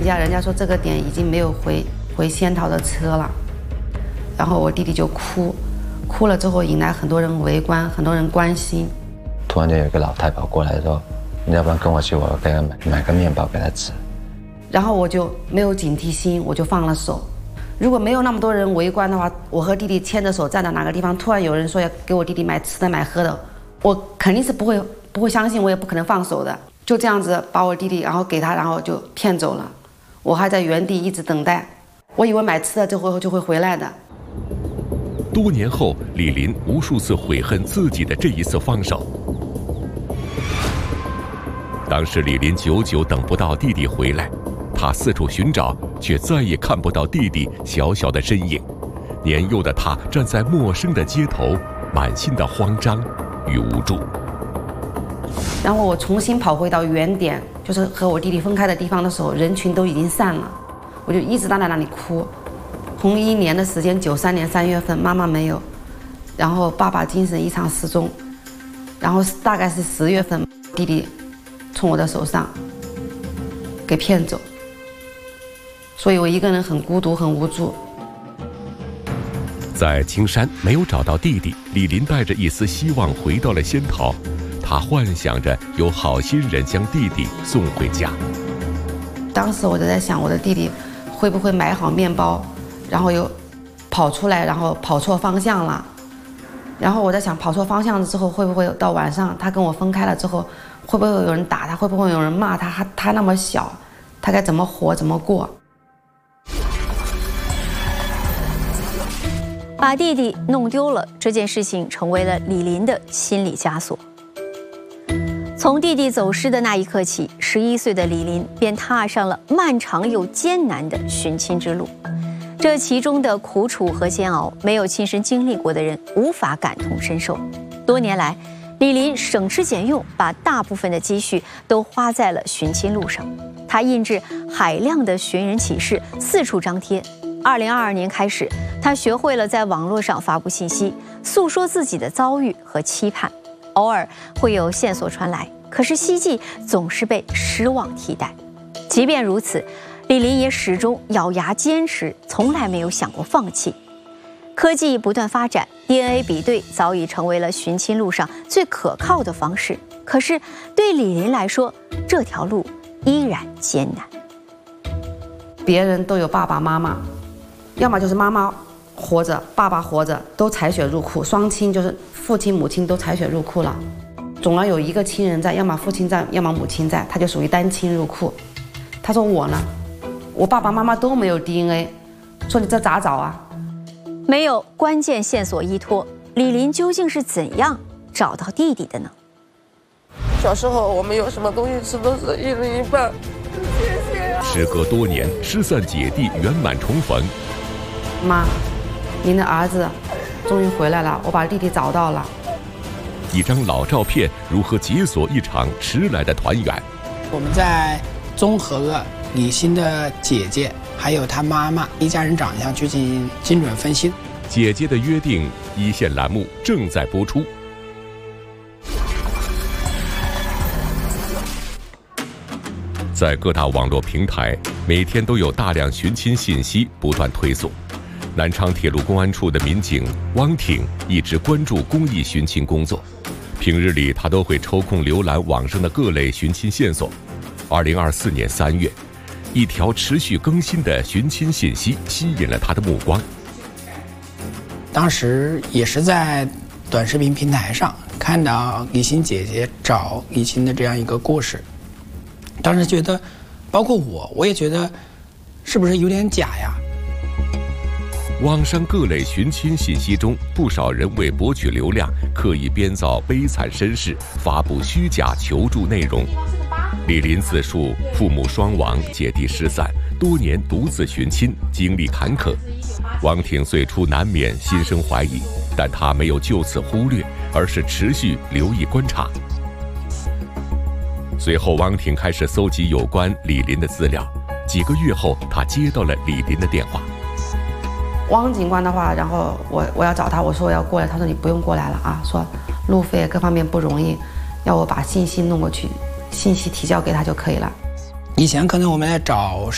人家说这个点已经没有回仙桃的车了，然后我弟弟就哭了之后引来很多人围观，很多人关心。 突然间有一个老太跑过来说：“你要不然跟我去，我给他买个面包给他吃。” 然后我就没有警惕心，我就放了手。如果没有那么多人围观的话，我和弟弟牵着手站在哪个地方，突然有人说要给我弟弟买吃的买喝的，我肯定是不会相信，我也不可能放手的。就这样子把我弟弟然后给他，然后就骗走了。我还在原地一直等待，我以为买吃的之后就会回来的。 多年后，李林无数次悔恨自己的这一次放手。当时李林久久等不到弟弟回来，他四处寻找，却再也看不到弟弟小小的身影。年幼的他站在陌生的街头，满心的慌张与无助。 然后我重新跑回到原点，就是和我弟弟分开的地方的时候，人群都已经散了，我就一直站在那里哭。同1年的时间，93年3月份，妈妈没有，然后爸爸精神异常失踪，然后大概是10月份，弟弟从我的手上给骗走，所以我一个人很孤独，很无助。 在青山没有找到弟弟，李林带着一丝希望回到了仙桃，他幻想着有好心人将弟弟送回家。 当时我就在想，我的弟弟会不会买好面包，然后又跑出来，然后跑错方向了。然后我在想，跑错方向之后，会不会到晚上他跟我分开了之后，会不会有人打他，会不会有人骂他？他那么小，他该怎么活，怎么过？ 把弟弟弄丢了这件事情，成为了李林的心理枷锁。从弟弟走失的那一刻起，11岁的李林便踏上了漫长又艰难的寻亲之路。这其中的苦楚和煎熬，没有亲身经历过的人无法感同身受。多年来，李林省吃俭用，把大部分的积蓄都花在了寻亲路上。他印制海量的寻人启事，四处张贴。2022年开始，他学会了在网络上发布信息，诉说自己的遭遇和期盼。偶尔会有线索传来，可是希冀总是被失望替代。即便如此，李林也始终咬牙坚持，从来没有想过放弃。科技不断发展， DNA 比对早已成为了寻亲路上最可靠的方式。可是对李林来说，这条路依然艰难。 别人都有爸爸妈妈，要么就是妈妈活着，爸爸活着，都采血入库，双亲就是父亲母亲都采血入库了，总要有一个亲人在，要么父亲在，要么母亲在，他就属于单亲入库。他说我呢，我爸爸妈妈都没有 DNA， 说你这咋找啊？ 没有关键线索依托，李林究竟是怎样找到弟弟的呢？ 小时候我们有什么东西吃都是一人一半。谢谢啊！ 时隔多年，失散姐弟圆满重逢。 妈，您的儿子终于回来了，我把弟弟找到了。 一张老照片如何解锁一场迟来的团圆？ 我们在综合了李欣的姐姐还有她妈妈一家人长相去进行精准分析。 姐姐的约定一线栏目正在播出。在各大网络平台，每天都有大量寻亲信息不断推送。南昌铁路公安处的民警汪挺一直关注公益寻亲工作，平日里他都会抽空浏览网上的各类寻亲线索。2024年3月，一条持续更新的寻亲信息吸引了他的目光。 当时也是在短视频平台上看到李欣姐姐找李欣的这样一个故事，当时觉得，包括我也觉得，是不是有点假呀？ 网上各类寻亲信息中，不少人为博取流量，刻意编造悲惨身世，发布虚假求助内容。李林自述父母双亡，姐弟失散，多年独自寻亲，经历坎坷。汪挺最初难免心生怀疑，但他没有就此忽略，而是持续留意观察。随后，汪挺开始搜集有关李林的资料。几个月后，他接到了李林的电话。 汪警官的话，然后我要找他，我说我要过来，他说你不用过来了啊，说路费各方面不容易，要我把信息弄过去，信息提交给他就可以了。 以前可能我们在找